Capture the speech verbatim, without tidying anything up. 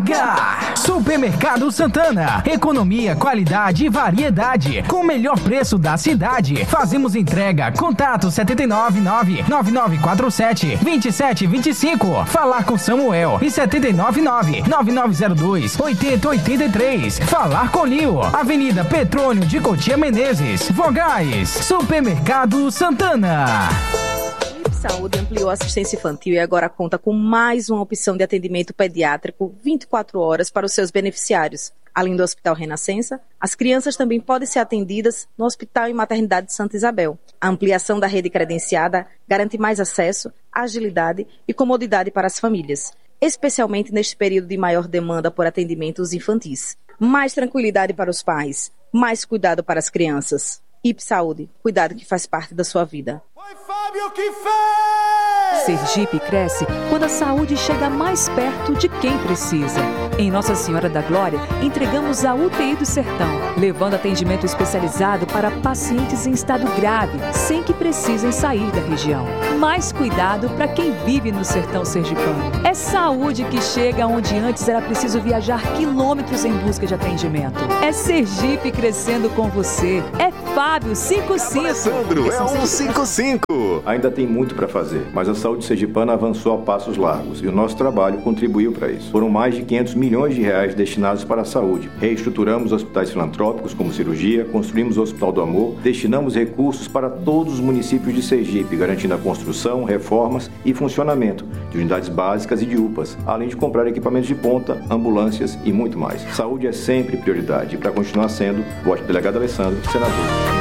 H. Supermercado Santana. Economia, qualidade e variedade. Com o melhor preço da cidade. Fazemos entrega. Contato sete nove nove, nove nove quatro sete, dois sete dois cinco. Falar com Samuel. E sete nove nove, nove nove zero dois, oito zero oito três. Falar com Lio. Avenida Petrônio de Cotia Menezes. Vogais. Supermercado Santana. Saúde ampliou a assistência infantil e agora conta com mais uma opção de atendimento pediátrico vinte e quatro horas para os seus beneficiários. Além do Hospital Renascença, as crianças também podem ser atendidas no Hospital e Maternidade de Santa Isabel. A ampliação da rede credenciada garante mais acesso, agilidade e comodidade para as famílias, especialmente neste período de maior demanda por atendimentos infantis. Mais tranquilidade para os pais, mais cuidado para as crianças. I P Saúde, cuidado que faz parte da sua vida. Foi Fábio que fez! Sergipe cresce quando a saúde chega mais perto de quem precisa. Em Nossa Senhora da Glória, entregamos a U T I do Sertão, levando atendimento especializado para pacientes em estado grave, sem que precisem sair da região. Mais cuidado para quem vive no sertão sergipano. É saúde que chega onde antes era preciso viajar quilômetros em busca de atendimento. É Sergipe crescendo com você. É Fábio cinco cinco. Alessandro, é um cinco cinco. Ainda tem muito para fazer, mas a saúde sergipana avançou a passos largos e o nosso trabalho contribuiu para isso. Foram mais de quinhentos milhões de reais destinados para a saúde. Reestruturamos hospitais filantrópicos como cirurgia, construímos o Hospital do Amor, destinamos recursos para todos os municípios de Sergipe, garantindo a construção, reformas e funcionamento de unidades básicas e de U P As, além de comprar equipamentos de ponta, ambulâncias e muito mais. Saúde é sempre prioridade e para continuar sendo, vote delegado Alessandro, senador.